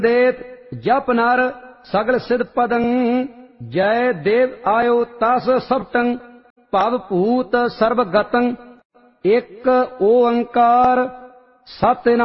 देत जप नर सगल सिद्ध पदं जय देव आयो तस सबटं भव भूत सर्वगतं एक ओंकार सतनाम